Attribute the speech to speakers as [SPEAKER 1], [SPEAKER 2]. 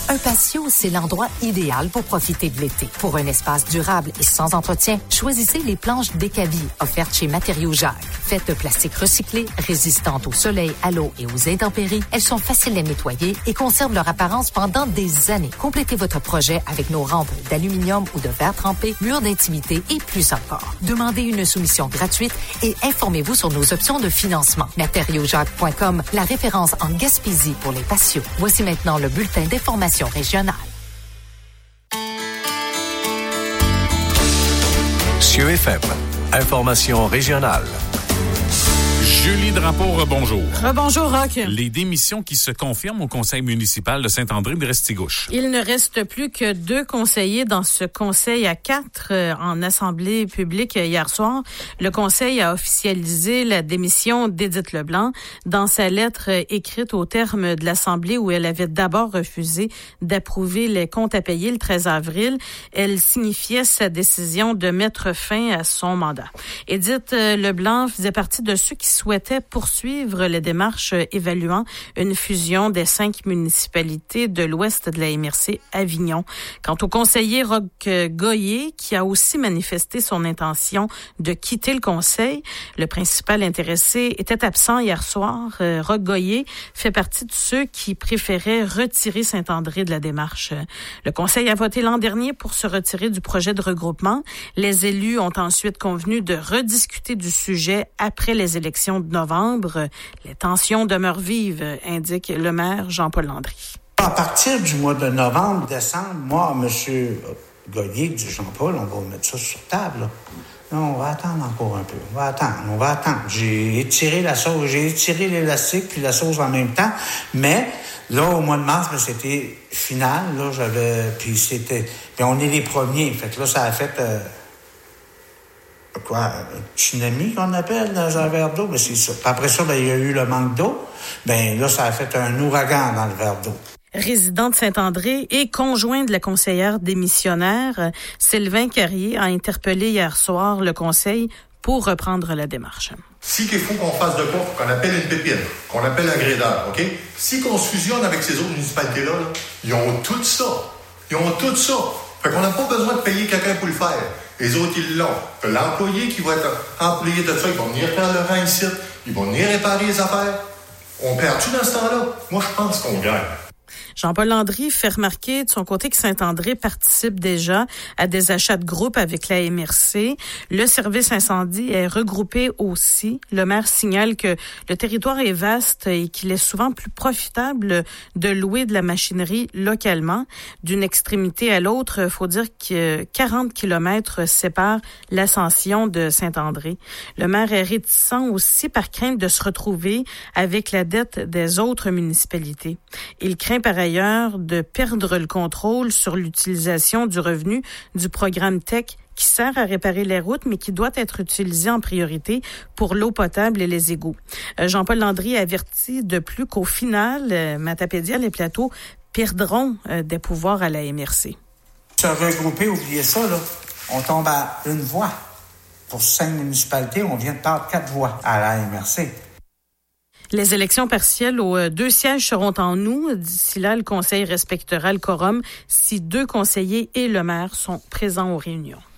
[SPEAKER 1] Un patio, c'est l'endroit idéal pour profiter de l'été. Pour un espace durable et sans entretien, choisissez les planches Décavi offertes chez Matériaux Jacques. Faites de plastique recyclé, résistantes au soleil, à l'eau et aux intempéries, elles sont faciles à nettoyer et conservent leur apparence pendant des années. Complétez votre projet avec nos rampes d'aluminium ou de verre trempé, murs d'intimité et plus encore. Demandez une soumission gratuite et informez-vous sur nos options de financement. Matériauxjacques.com, la référence en Gaspésie pour les patios. Voici maintenant le bulletin d'information régionale.
[SPEAKER 2] Cieux FM, information régionale.
[SPEAKER 3] Julie Drapeau, rebonjour.
[SPEAKER 4] Rebonjour, Roch.
[SPEAKER 3] Les démissions qui se confirment au conseil municipal de Saint-André de Restigouche.
[SPEAKER 4] Il ne reste plus que 2 conseillers dans ce conseil à 4 en assemblée publique hier soir. Le conseil a officialisé la démission d'Édith Leblanc dans sa lettre écrite au terme de l'assemblée où elle avait d'abord refusé d'approuver les comptes à payer le 13 avril. Elle signifiait sa décision de mettre fin à son mandat. Édith Leblanc faisait partie de ceux qui souhaitaient poursuivre les démarches évaluant une fusion des 5 municipalités de l'ouest de la MRC Avignon. Quant au conseiller Roch Goyer, qui a aussi manifesté son intention de quitter le conseil, le principal intéressé était absent hier soir. Roch Goyer fait partie de ceux qui préféraient retirer Saint-André de la démarche. Le conseil a voté l'an dernier pour se retirer du projet de regroupement. Les élus ont ensuite convenu de rediscuter du sujet après les élections de novembre. Les tensions demeurent vives, indique le maire Jean-Paul Landry.
[SPEAKER 5] À partir du mois de novembre, décembre, moi, M. Goyer dit Jean-Paul, on va mettre ça sur table. Là. Non, on va attendre encore un peu. On va attendre. J'ai étiré la sauce, j'ai étiré l'élastique puis la sauce en même temps. Mais là, au mois de mars, c'était final. Là, puis on est les premiers. Fait que là, ça a fait un tsunami qu'on appelle dans un verre d'eau, c'est ça. Puis après ça, il y a eu le manque d'eau. Là, ça a fait un ouragan dans le verre d'eau.
[SPEAKER 4] Résident de Saint-André et conjoint de la conseillère démissionnaire, Sylvain Carrier a interpellé hier soir le conseil pour reprendre la démarche.
[SPEAKER 6] Si qu'il faut qu'on fasse de quoi, qu'on appelle une pépine, qu'on appelle un grédeur, OK? Si qu'on se fusionne avec ces autres municipalités-là, ils ont tout ça. Fait qu'on n'a pas besoin de payer quelqu'un pour le faire. Les autres, ils l'ont. Fait l'employé qui va être employé de ça, ils vont venir faire le rang ici, ils vont venir réparer les affaires. On perd-tu dans ce temps-là? Moi, je pense qu'on gagne.
[SPEAKER 4] Jean-Paul Landry fait remarquer de son côté que Saint-André participe déjà à des achats de groupe avec la MRC. Le service incendie est regroupé aussi. Le maire signale que le territoire est vaste et qu'il est souvent plus profitable de louer de la machinerie localement. D'une extrémité à l'autre, il faut dire que 40 kilomètres séparent l'Ascension de Saint-André. Le maire est réticent aussi par crainte de se retrouver avec la dette des autres municipalités. Il craint par ailleurs de perdre le contrôle sur l'utilisation du revenu du programme TEC qui sert à réparer les routes, mais qui doit être utilisé en priorité pour l'eau potable et les égouts. Jean-Paul Landry avertit de plus qu'au final, Matapédia, les plateaux perdront des pouvoirs à la MRC.
[SPEAKER 5] Se regrouper, oubliez ça, là. On tombe à une voix. Pour 5 municipalités, on vient de perdre 4 voix à la MRC.
[SPEAKER 4] Les élections partielles aux 2 sièges seront en août. D'ici là, le conseil respectera le quorum si 2 conseillers et le maire sont présents aux réunions.